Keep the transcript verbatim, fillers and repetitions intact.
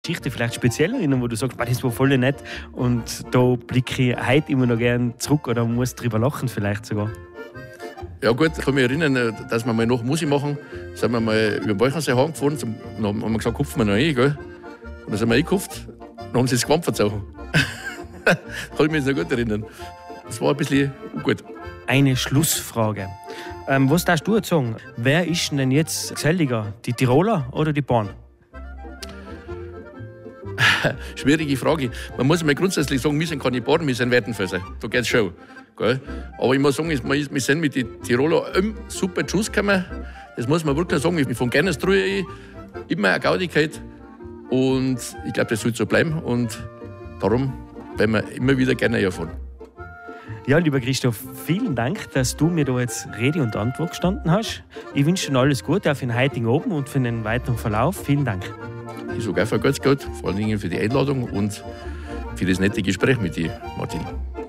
Geschichte vielleicht speziell erinnern, wo du sagst, das war voll nett und da blicke ich heute immer noch gern zurück oder muss drüber lachen vielleicht sogar? Ja gut, ich kann mich erinnern, dass wir mal noch Musik machen, sind wir mal über den Balchensee heimgefahren, dann haben wir gesagt, kupfen wir noch rein, gell? Und dann sind wir reingekupft, dann haben sie das Gewand verzogen. Kann ich mich jetzt noch gut erinnern. Das war ein bisschen gut. Eine Schlussfrage. Ähm, was darfst du jetzt sagen? Wer ist denn jetzt geselliger, die Tiroler oder die Bahn? Schwierige Frage. Man muss mal grundsätzlich sagen, wir sind keine Bauern, wir sind Wertenfelser. Da geht's schon. Gell? Aber ich muss sagen, wir sind mit den Tiroler super Schuss gekommen. Das muss man wirklich sagen. Ich von gerne früher immer eine Gaudigkeit. Und ich glaube, das soll so bleiben. Und darum werden wir immer wieder gerne herfahren. Ja, lieber Christoph, vielen Dank, dass du mir da jetzt Rede und Antwort gestanden hast. Ich wünsche dir alles Gute auch für den heutigen Abend und für den weiteren Verlauf. Vielen Dank. Ich sage auch für Gott, vor allen Dingen für die Einladung und für das nette Gespräch mit dir, Martin.